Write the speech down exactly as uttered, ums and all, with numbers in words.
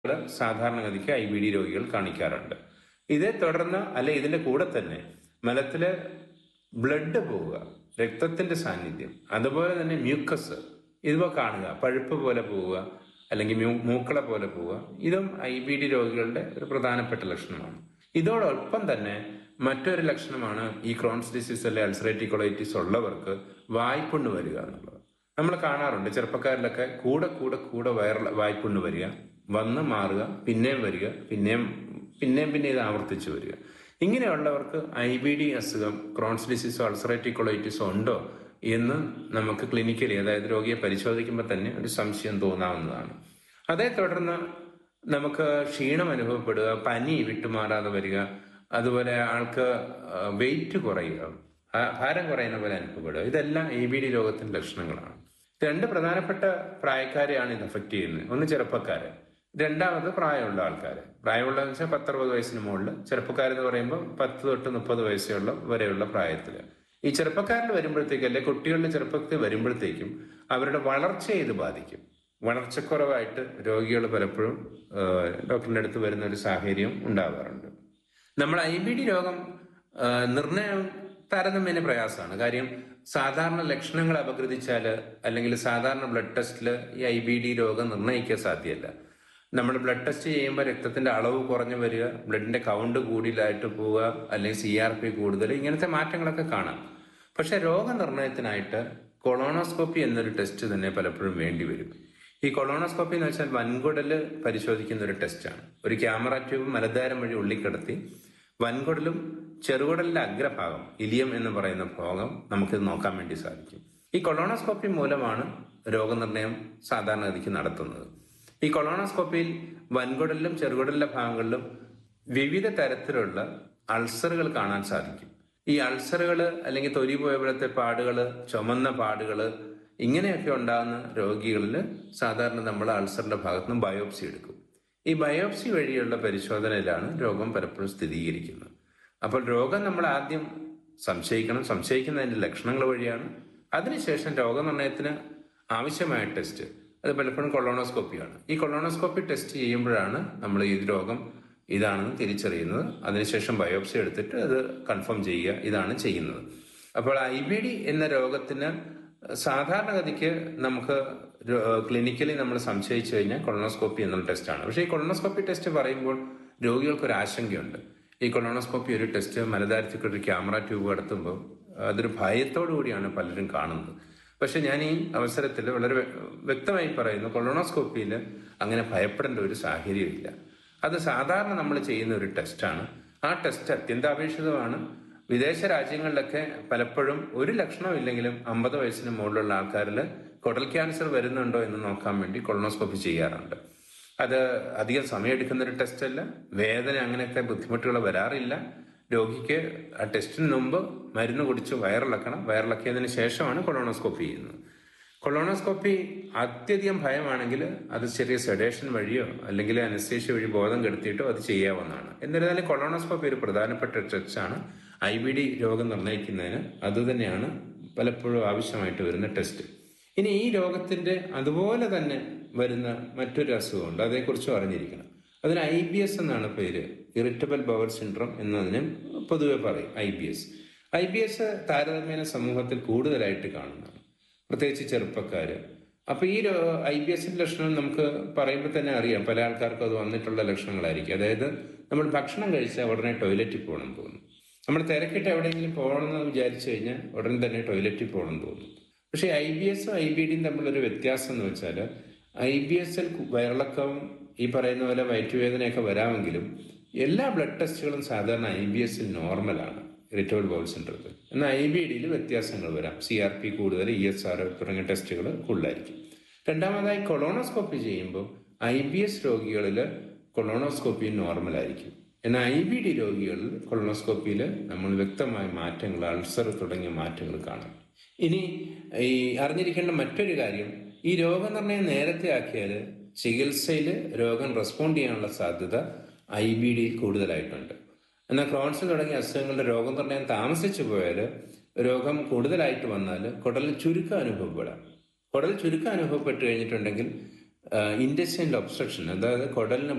സാധാരണഗതിക്ക് I B D രോഗികൾ കാണിക്കാറുണ്ട്. ഇതേ തുടർന്ന് അല്ലെ ഇതിന്റെ കൂടെ തന്നെ മലത്തില് ബ്ലഡ് പോവുക, രക്തത്തിന്റെ സാന്നിധ്യം, അതുപോലെ തന്നെ മ്യൂക്കസ് ഇവ കാണുക, പഴുപ്പ് പോലെ പോവുക അല്ലെങ്കിൽ മൂക്കള പോലെ പോവുക, ഇതും ഐ ബി ഡി രോഗികളുടെ ഒരു പ്രധാനപ്പെട്ട ലക്ഷണമാണ്. ഇതോടൊപ്പം തന്നെ മറ്റൊരു ലക്ഷണമാണ് ഈ ക്രോൺസ് ഡിസീസ് അല്ലെ അൾസറേറ്റീവ് കൊളൈറ്റിസ് ഉള്ളവർക്ക് വായ്പുണ്ണ് വരിക എന്നുള്ളത്. നമ്മൾ കാണാറുണ്ട് ചെറുപ്പക്കാരിലൊക്കെ കൂടെ കൂടെ കൂടെ വയർ വായ്പുണ്ണ് വരിക, വന്ന് മാറുക, പിന്നെയും വരിക, പിന്നെയും പിന്നെയും പിന്നെ ഇത് ആവർത്തിച്ചു വരിക. ഇങ്ങനെയുള്ളവർക്ക് ഐ ബി ഡി അസുഖം, ക്രോൺസ് ഡിസീസോ അൾസറേറ്റീവ് കൊളൈറ്റിസോ ഉണ്ടോ എന്ന് നമുക്ക് ക്ലിനിക്കലി, അതായത് രോഗിയെ പരിശോധിക്കുമ്പോൾ തന്നെ ഒരു സംശയം തോന്നാവുന്നതാണ്. അതേ തുടർന്ന് നമുക്ക് ക്ഷീണം അനുഭവപ്പെടുക, പനി വിട്ടുമാറാതെ വരിക, അതുപോലെ ആൾക്ക് വെയിറ്റ് കുറയുക, ഭാരം കുറയുന്ന പോലെ അനുഭവപ്പെടുക, ഇതെല്ലാം ഐ ബി ഡി രോഗത്തിന്റെ ലക്ഷണങ്ങളാണ്. രണ്ട് പ്രധാനപ്പെട്ട പ്രായക്കാരെയാണ് ഇത് അഫക്റ്റ് ചെയ്യുന്നത്. ഒന്ന് ചെറുപ്പക്കാര്, രണ്ടാമത് പ്രായമുള്ള ആൾക്കാര്. പ്രായമുള്ളതെന്ന് വെച്ചാൽ പത്തറുപത് വയസ്സിന് മുകളിൽ, ചെറുപ്പക്കാരെന്ന് പറയുമ്പോൾ പത്ത് തൊട്ട് മുപ്പത് വയസ്സുള്ള വരെയുള്ള പ്രായത്തില്. ഈ ചെറുപ്പക്കാരിൽ വരുമ്പോഴത്തേക്കും അല്ലെ കുട്ടികളുടെ ചെറുപ്പത്തിൽ വരുമ്പോഴത്തേക്കും അവരുടെ വളർച്ചയെ ഇത് ബാധിക്കും. വളർച്ചക്കുറവായിട്ട് രോഗികൾ പലപ്പോഴും ഡോക്ടറിന്റെ അടുത്ത് വരുന്ന ഒരു സാഹചര്യം ഉണ്ടാവാറുണ്ട്. നമ്മൾ ഐ ബി ഡി രോഗം നിർണയം താരതമ്യേന പ്രയാസമാണ്. കാര്യം സാധാരണ ലക്ഷണങ്ങൾ അപഗ്രഥിച്ചാൽ അല്ലെങ്കിൽ സാധാരണ ബ്ലഡ് ടെസ്റ്റിൽ ഈ ഐ ബി ഡി രോഗം നിർണ്ണയിക്കാൻ സാധ്യമല്ല. നമ്മൾ ബ്ലഡ് ടെസ്റ്റ് ചെയ്യുമ്പോൾ രക്തത്തിന്റെ അളവ് കുറഞ്ഞു വരിക, ബ്ലഡിന്റെ കൗണ്ട് കൂടുതലായിട്ട് പോവുക, അല്ലെങ്കിൽ സി ആർ പി കൂടുതൽ, ഇങ്ങനത്തെ മാറ്റങ്ങളൊക്കെ കാണാം. പക്ഷെ രോഗനിർണയത്തിനായിട്ട് കൊളോണോസ്കോപ്പി എന്നൊരു ടെസ്റ്റ് തന്നെ പലപ്പോഴും വേണ്ടി വരും. ഈ കൊളോണോസ്കോപ്പി എന്ന് വെച്ചാൽ വൻകുടല് പരിശോധിക്കുന്ന ഒരു ടെസ്റ്റാണ്. ഒരു ക്യാമറ ട്യൂബ് മലദ്വാരം വഴി ഉള്ളിക്കിടത്തി വൻകുടലും ചെറുകുടലിന്റെ അഗ്രഭാഗം, ഇലിയം എന്ന് പറയുന്ന ഭാഗം നമുക്കിത് നോക്കാൻ വേണ്ടി സാധിക്കും. ഈ കൊളോണോസ്കോപ്പി മൂലമാണ് രോഗനിർണയം സാധാരണഗതിക്ക് നടത്തുന്നത്. ഈ കൊളോണോസ്കോപ്പിയിൽ വൻകുടലിലും ചെറുകുടലിന്റെ ഭാഗങ്ങളിലും വിവിധ തരത്തിലുള്ള അൾസറുകൾ കാണാൻ സാധിക്കും. ഈ അൾസറുകൾ അല്ലെങ്കിൽ തൊലി പോയപ്പോഴത്തെ പാടുകള്, ചുമന്ന പാടുകള്, ഇങ്ങനെയൊക്കെ ഉണ്ടാകുന്ന രോഗികളിൽ സാധാരണ നമ്മൾ അൾസറിന്റെ ഭാഗത്തുനിന്ന് ബയോപ്സി എടുക്കും. ഈ ബയോപ്സി വഴിയുള്ള പരിശോധനയിലാണ് രോഗം പലപ്പോഴും സ്ഥിരീകരിക്കുന്നത്. അപ്പോൾ രോഗം നമ്മൾ ആദ്യം സംശയിക്കണം. സംശയിക്കുന്നതിന്റെ ലക്ഷണങ്ങൾ വഴിയാണ്. അതിനുശേഷം രോഗനിർണയത്തിന് ആവശ്യമായ ടെസ്റ്റ്, അത് പലപ്പോഴും കൊളോണോസ്കോപ്പിയാണ്. ഈ കൊളോണോസ്കോപ്പി ടെസ്റ്റ് ചെയ്യുമ്പോഴാണ് നമ്മൾ ഈ രോഗം ഇതാണെന്ന് തിരിച്ചറിയുന്നത്. അതിനുശേഷം ബയോപ്സി എടുത്തിട്ട് അത് കൺഫേം ചെയ്യുക, ഇതാണ് ചെയ്യുന്നത്. അപ്പോൾ ഐ ബി ഡി എന്ന രോഗത്തിന് സാധാരണഗതിക്ക് നമുക്ക് ക്ലിനിക്കലി നമ്മൾ സംശയിച്ചു കഴിഞ്ഞാൽ കൊളോണോസ്കോപ്പി എന്നുള്ള ടെസ്റ്റാണ്. പക്ഷേ ഈ കൊളോണോസ്കോപ്പി ടെസ്റ്റ് പറയുമ്പോൾ രോഗികൾക്ക് ഒരു ആശങ്കയുണ്ട്. ഈ കൊളോണോസ്കോപ്പി ഒരു ടെസ്റ്റ് മലദ്വാരത്തിൽ ഒരു ക്യാമറ ട്യൂബ് കടത്തുമ്പോൾ അതൊരു ഭയത്തോടു കൂടിയാണ് പലരും കാണുന്നത്. പക്ഷെ ഞാൻ ഈ അവസരത്തിൽ വളരെ വ്യക്തമായി പറയുന്നു, കൊളോണോസ്കോപ്പിയിൽ അങ്ങനെ ഭയപ്പെടേണ്ട ഒരു സാഹചര്യമില്ല. അത് സാധാരണ നമ്മൾ ചെയ്യുന്ന ഒരു ടെസ്റ്റാണ്. ആ ടെസ്റ്റ് അത്യന്താപേക്ഷിതമാണ്. വിദേശ രാജ്യങ്ങളിലൊക്കെ പലപ്പോഴും ഒരു ലക്ഷണം ഇല്ലെങ്കിലും അമ്പത് വയസ്സിന് മുകളിലുള്ള ആൾക്കാരിൽ കുടൽ ക്യാൻസർ വരുന്നുണ്ടോ എന്ന് നോക്കാൻ വേണ്ടി കൊളോണോസ്കോപ്പി ചെയ്യാറുണ്ട്. അത് അധികം സമയമെടുക്കുന്ന ഒരു ടെസ്റ്റ് അല്ല. വേദന അങ്ങനത്തെ ബുദ്ധിമുട്ടുകൾ വരാറില്ല. രോഗിക്ക് ആ ടെസ്റ്റിന് മുമ്പ് മരുന്ന് കുടിച്ച് വയറിളക്കണം. വയറിളക്കിയതിന് ശേഷമാണ് കൊളോണോസ്കോപ്പി ചെയ്യുന്നത്. കൊളോണോസ്കോപ്പി അത്യധികം ഭയമാണെങ്കിൽ അത് ചെറിയ സെഡേഷൻ വഴിയോ അല്ലെങ്കിൽ അനസ്തേഷ്യ വഴി ബോധം കെടുത്തിയിട്ടോ അത് ചെയ്യാവുന്നതാണ്. എന്നിരുന്നാലും കൊളോണോസ്കോപ്പി ഒരു പ്രധാനപ്പെട്ട ടെസ്റ്റാണ് ഐ ബി ഡി രോഗം നിർണ്ണയിക്കുന്നതിന്. അതുതന്നെയാണ് പലപ്പോഴും ആവശ്യമായിട്ട് വരുന്ന ടെസ്റ്റ്. ഇനി ഈ രോഗത്തിന്റെ അതുപോലെ തന്നെ വരുന്ന മറ്റൊരു അസുഖമുണ്ട്, അതേക്കുറിച്ചും അറിഞ്ഞിരിക്കണം. അതിന് ഐ ബി എസ് എന്നാണ് പേര്. ഇറിറ്റബിൾ ബവൽ സിൻഡ്രോം എന്നതിന് പൊതുവെ പറയും I B S. I B S താരതമ്യേന സമൂഹത്തിൽ കൂടുതലായിട്ട് കാണുന്നതാണ്, പ്രത്യേകിച്ച് ചെറുപ്പക്കാര്. അപ്പൊ ഈ ഐ ബി എസിന്റെ ലക്ഷണം നമുക്ക് പറയുമ്പോൾ തന്നെ അറിയാം, പല ആൾക്കാർക്കും അത് വന്നിട്ടുള്ള ലക്ഷണങ്ങളായിരിക്കും. അതായത് നമ്മൾ ഭക്ഷണം കഴിച്ചാൽ ഉടനെ ടോയ്ലറ്റിൽ പോകണം തോന്നും. നമ്മൾ തിരക്കിട്ട് എവിടെയെങ്കിലും പോകണമെന്ന് വിചാരിച്ചു കഴിഞ്ഞാൽ ഉടൻ തന്നെ ടോയ്ലറ്റിൽ പോകണം തോന്നും. പക്ഷെ ഐ ബി എസും ഐ ബി ഡിയും തമ്മിലൊരു വ്യത്യാസം എന്ന് വെച്ചാൽ ഐ ബി എസിൽ വയറിളക്കവും ഈ പറയുന്ന പോലെ വയറ്റുവേദനയൊക്കെ വരാമെങ്കിലും എല്ലാ ബ്ലഡ് ടെസ്റ്റുകളും സാധാരണ ഐ ബി എസിൽ നോർമലാണ്, ഇറിറ്റബിൾ ബവൽ സിൻഡ്രോത്തിൽ. എന്നാൽ ഐ ബി ഡിയിൽ വ്യത്യാസങ്ങൾ വരാം. സി ആർ പി കൂടുതൽ, ഇ എസ് ആർ തുടങ്ങിയ ടെസ്റ്റുകൾ കൂടുതലായിരിക്കും. രണ്ടാമതായി കൊളോണോസ്കോപ്പി ചെയ്യുമ്പോൾ ഐ ബി എസ് രോഗികളിൽ കൊളോണോസ്കോപ്പി നോർമലായിരിക്കും. എന്നാൽ ഐ ബി ഡി രോഗികളിൽ കൊളോണോസ്കോപ്പിയിൽ നമ്മൾ വ്യക്തമായ മാറ്റങ്ങൾ, അൾസർ തുടങ്ങിയ മാറ്റങ്ങൾ കാണാം. ഇനി ഈ അറിഞ്ഞിരിക്കേണ്ട മറ്റൊരു കാര്യം, ഈ രോഗനിർണയം നേരത്തെ ആക്കിയാൽ ചികിത്സയിൽ രോഗം റെസ്പോണ്ട് ചെയ്യാനുള്ള സാധ്യത ഐ ബി ഡിയിൽ കൂടുതലായിട്ടുണ്ട്. എന്നാൽ ക്രോൺസ് തുടങ്ങിയ അസുഖങ്ങളുടെ രോഗനിർണയം താമസിച്ചു പോയാൽ, രോഗം കൂടുതലായിട്ട് വന്നാൽ കുടലിൽ ചുരുക്കം അനുഭവപ്പെടാം. കുടൽ ചുരുക്കം അനുഭവപ്പെട്ട് കഴിഞ്ഞിട്ടുണ്ടെങ്കിൽ ഇൻറ്റെസ്റ്റൈനൽ ഒബ്സ്ട്രക്ഷൻ, അതായത് കുടലിന്